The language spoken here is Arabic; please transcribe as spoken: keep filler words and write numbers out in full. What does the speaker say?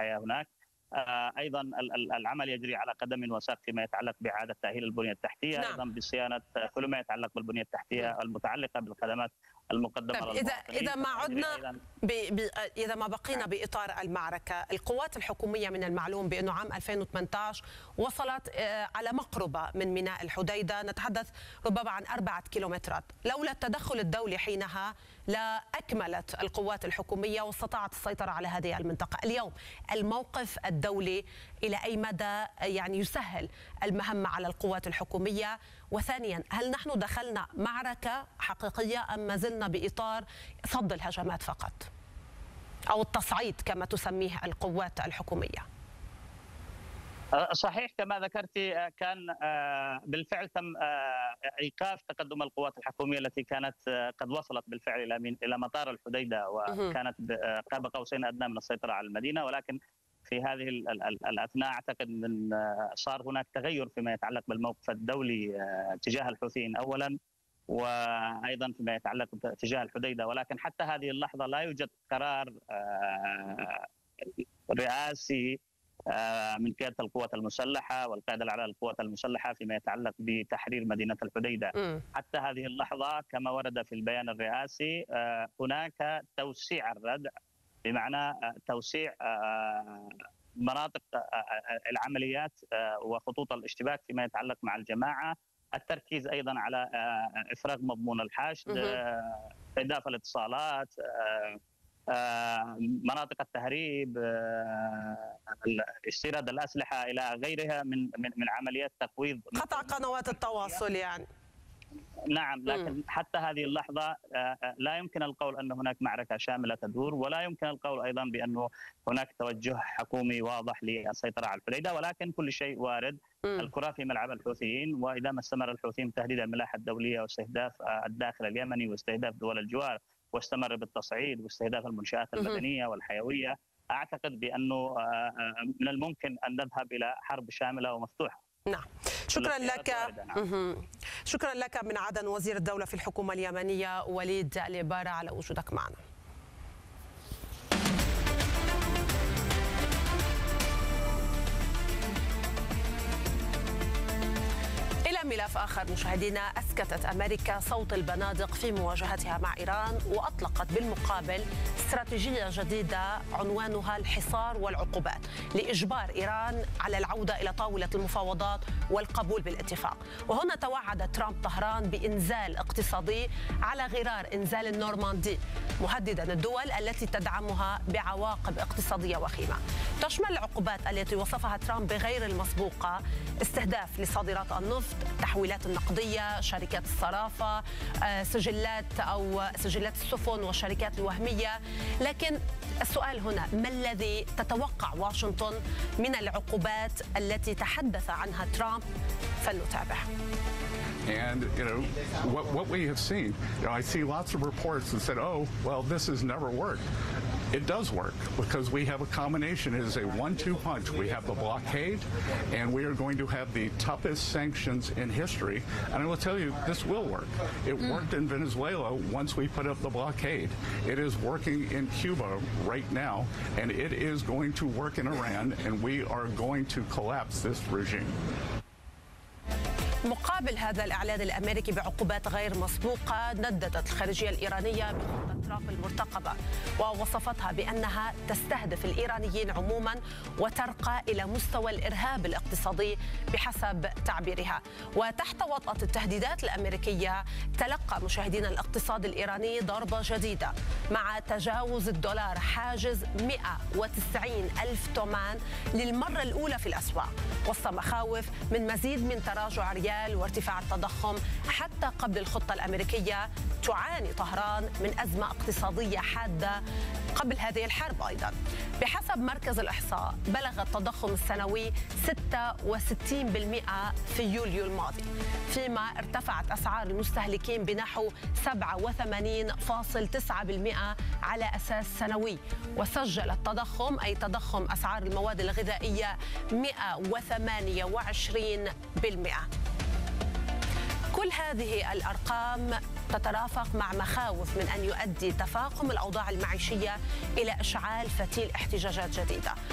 الحياة هناك. أيضا العمل يجري على قدم وساق فيما يتعلق بإعادة تأهيل البنية التحتية، نعم. أيضا بصيانة كل ما يتعلق بالبنية التحتية المتعلقة بالخدمات المقدمة طيب للمواطنين. إذا إذا ما عدنا ب... ب... إذا ما بقينا بإطار المعركة، القوات الحكومية من المعلوم بأنه عام ألفين وثمانية عشر وصلت على مقربة من ميناء الحديدة، نتحدث ربما عن أربعة كيلومترات. لولا التدخل الدولي حينها لأكملت القوات الحكومية واستطاعت السيطرة على هذه المنطقة. اليوم الموقف الدولي إلى أي مدى يعني يسهل المهمة على القوات الحكومية؟ وثانيا، هل نحن دخلنا معركة حقيقية أم ما زلنا بإطار صد الهجمات فقط أو التصعيد كما تسميه القوات الحكومية؟ صحيح كما ذكرت، كان بالفعل تم ايقاف تقدم القوات الحكوميه التي كانت قد وصلت بالفعل الى الى مطار الحديده وكانت قاب قوسين ادنى من السيطره على المدينه، ولكن في هذه الاثناء اعتقد ان صار هناك تغير فيما يتعلق بالموقف الدولي تجاه الحوثيين اولا، وايضا فيما يتعلق تجاه الحديده. ولكن حتى هذه اللحظه لا يوجد قرار رئاسي من قيادة القوات المسلحة والقائد الأعلى للقوات المسلحة فيما يتعلق بتحرير مدينة الحديدة. م. حتى هذه اللحظة كما ورد في البيان الرئاسي هناك توسيع الردع، بمعنى توسيع مناطق العمليات وخطوط الاشتباك فيما يتعلق مع الجماعة، التركيز أيضا على إفراغ مضمون الحشد، استهداف الاتصالات، مناطق التهريب، استيراد الأسلحة إلى غيرها من من من عمليات تفويض، قطع قنوات التواصل يعني. نعم، لكن م. حتى هذه اللحظة لا يمكن القول أن هناك معركة شاملة تدور، ولا يمكن القول أيضا بأنه هناك توجه حكومي واضح للسيطرة على الحديدة، ولكن كل شيء وارد. م. الكرة في ملعب الحوثيين، وإذا ما استمر الحوثيين تهديد الملاحة الدولية واستهداف الداخل اليمني واستهداف دول الجوار واستمر بالتصعيد واستهداف المنشآت المدنية والحيوية، أعتقد بأنه من الممكن أن نذهب إلى حرب شاملة ومفتوحة. نعم، شكرا لك. شكرا لك من عدن وزير الدولة في الحكومة اليمنية وليد الإبارة على وجودك معنا. ملف آخر مشاهدينا، أسكتت أمريكا صوت البنادق في مواجهتها مع إيران، وأطلقت بالمقابل استراتيجية جديدة عنوانها الحصار والعقوبات لإجبار إيران على العودة إلى طاولة المفاوضات والقبول بالاتفاق. وهنا توعد ترامب طهران بإنزال اقتصادي على غرار إنزال النورماندي، مهددا الدول التي تدعمها بعواقب اقتصادية وخيمة. تشمل العقوبات التي وصفها ترامب بغير المسبوقة استهداف لصادرات النفط، التحويلات النقدية، شركات الصرافة، سجلات أو سجلات السفن والشركات الوهمية. لكن السؤال هنا، ما الذي تتوقع واشنطن من العقوبات التي تحدث عنها ترامب؟ فلنتابع. And, you know, what, what we have seen, you know, I see lots of reports that said, oh, well, this has never worked. It does work because we have a combination. It is a one two punch. We have the blockade, and we are going to have the toughest sanctions in history. And I will tell you, this will work. It mm. worked in Venezuela once we put up the blockade. It is working in Cuba right now, and it is going to work in Iran, and we are going to collapse this regime. مقابل هذا الإعلان الأمريكي بعقوبات غير مسبوقة، نددت الخارجية الإيرانية بخطة ترامب المرتقبة ووصفتها بأنها تستهدف الإيرانيين عموما وترقى إلى مستوى الإرهاب الاقتصادي بحسب تعبيرها. وتحت وطأة التهديدات الأمريكية تلقى مشاهدينا الاقتصاد الإيراني ضربة جديدة مع تجاوز الدولار حاجز مئة وتسعين ألف تومان للمرة الأولى في الأسواق، وسط مخاوف من مزيد من تراجع ريال وارتفاع التضخم. حتى قبل الخطة الأمريكية تعاني طهران من أزمة اقتصادية حادة قبل هذه الحرب أيضا. بحسب مركز الإحصاء بلغ التضخم السنوي ستة وستين بالمئة في يوليو الماضي، فيما ارتفعت أسعار المستهلكين بنحو سبعة وثمانين فاصلة تسعة بالمئة على أساس سنوي، وسجل التضخم أي تضخم أسعار المواد الغذائية مئة وثمانية وعشرين بالمئة. كل هذه الأرقام تترافق مع مخاوف من أن يؤدي تفاقم الأوضاع المعيشية إلى إشعال فتيل احتجاجات جديدة.